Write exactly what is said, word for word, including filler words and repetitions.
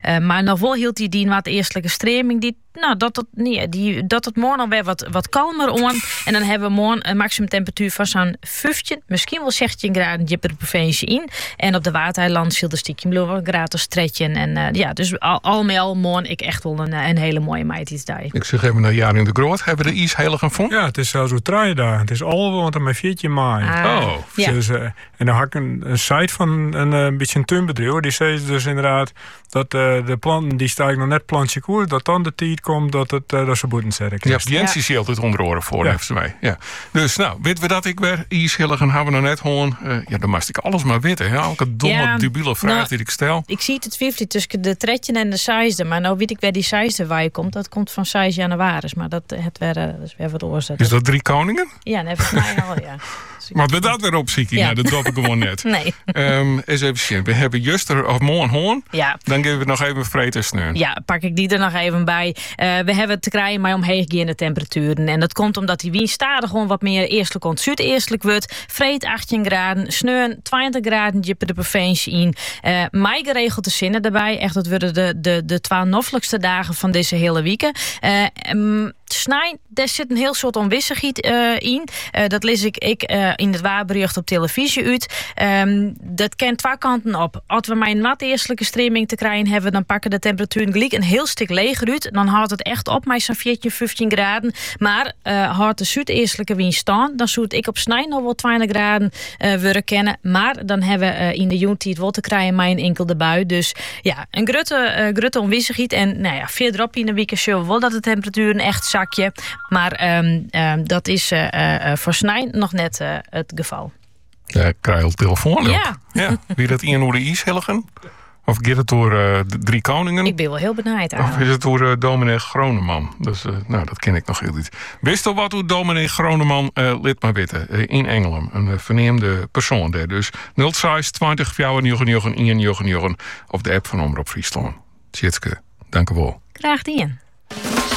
Uh, maar nog wel hield hij die wat eerstelijke streming. Die, nou, dat het, nee, die, dat het morgen alweer wat, wat kalmer aan. En dan hebben we morgen een maximumtemperatuur van zo'n vijftien, misschien wel zestien graden per de provincie in. En op de Waardeiland zult een stukje bloemen gratis stretchen. En uh, ja, dus al, al met al morgen ik echt wel een, een hele mooie meidjesdag. Ik zeg even naar Jaring de Groot. Hebben we de ijs heel gevonden? Ja, het is zelfs zo traaien daar. Het is al want er maar veertien maai. Ah, oh. Ja. Dus, uh, en dan had ik een, een site van een, een beetje een tuinbedrijf. Die zei dus inderdaad dat uh, de planten die staan nog net plantje koer, dat dan de tijd komt dat het uh, dat ze moeten zetten. Ja, Jens is hier altijd onder oren voor, Ja. heeft ze mij. Ja. Dus nou, weten we dat ik weer ijshilligen hebben we nog net horen. Uh, ja, dan moest ik alles maar weten. Hè? Elke domme, Ja, dubiele vraag nou, die ik stel. Ik zie het twijfelen tussen de tretjen en de zesde. Maar nou weet ik waar die zesde waar je komt. Dat komt van zes januari. Maar dat, het weer, dat is weer wat oorzaak. Is dat Drie Koningen? Ja, dat heb ik mij al, ja. Dus ik- Maar we dat weer op zieken? Ja. Nou, dat drop ik gewoon net. Nee. Um, eens even zien. We hebben juster of morgen hoorn. Ja. Dan geven we nog even vreten sneun. Ja, pak ik die er nog even bij. Uh, we hebben te krijgen met omheeggaande temperaturen. En dat komt omdat die wind stadig gewoon wat meer eerstelijk ont zuideerstelijk wordt. Vreed achttien graden, sneun twintig graden per de provincie in. Uh, mij geregeld de zinnen daarbij. Echt, dat worden de, de, de twaalf noffelijkste dagen van deze hele week. Uh, um, Snij, daar zit een heel soort onwissigheid uh, in. Uh, dat lees ik, ik uh, in het waarbericht op televisie uit. Um, dat kent twee kanten op. Als we maar een wat eerstelijke streming te krijgen hebben, dan pakken de temperaturen gelijk een heel stuk leger uit. Dan houdt het echt op met zo'n veertien, vijftien graden. Maar uh, houdt de zuideerstelijke wind staan, dan zou ik op Snij nog wel twintig graden uh, willen kennen. Maar dan hebben we uh, in de jontijd wel te krijgen met een enkele bui. Dus ja, een grote, uh, grote onwissigheid. En nou ja, verderop in de week zullen we wel dat de temperaturen echt zakje. Maar um, um, dat is uh, uh, voor Snij nog net uh, het geval. Ja, ik krijg al telefoon op. Ja. Ja. Wie dat in door de ijshilligen? Of gaat het door uh, de Drie Koningen? Ik ben wel heel benieuwd. Of is het door uh, dominee Groneman? Dus, uh, nou, dat ken ik nog heel goed. Wist al wat hoe dominee Groneman uh, lid maar weten uh, in Engeland. Een uh, verneemde persoon daar. Dus nul zes twintig vijfennegentig één negentig of de app van Omroep Friesland. Tjitske, dank u wel. Graag die.